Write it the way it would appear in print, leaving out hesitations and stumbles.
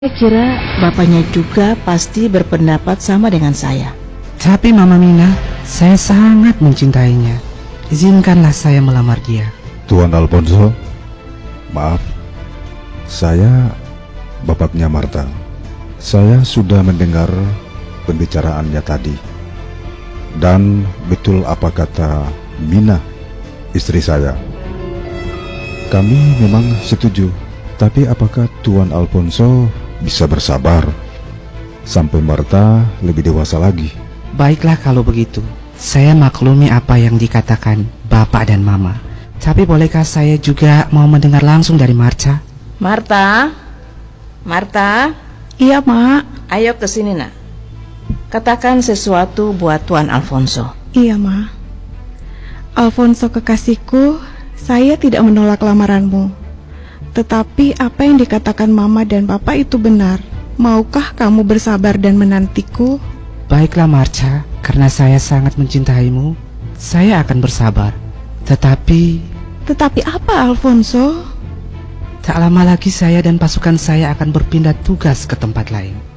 Saya kira bapaknya juga pasti berpendapat sama dengan saya. Tapi Mama Mina, saya sangat mencintainya. Izinkanlah saya melamar dia. Tuan Alfonso, maaf, saya bapaknya Marta. Saya sudah mendengar pembicaraannya tadi. Dan betul apa kata Mina, istri saya. Kami memang setuju, tapi apakah Tuan Alfonso bisa bersabar sampai Marta lebih dewasa lagi? Baiklah kalau begitu. Saya maklumi apa yang dikatakan Bapak dan Mama. Tapi bolehkah saya juga mau mendengar langsung dari Marta? Marta? Marta? Iya, Mak. Ayo ke sini, Nak. Katakan sesuatu buat Tuan Alfonso. Iya, Ma. Alfonso kekasihku, saya tidak menolak lamaranmu. Tetapi apa yang dikatakan Mama dan Papa itu benar. Maukah kamu bersabar dan menantiku? Baiklah Marta, karena saya sangat mencintaimu, saya akan bersabar. Tetapi apa, Alfonso? tak lama lagi saya dan pasukan saya akan berpindah tugas ke tempat lain.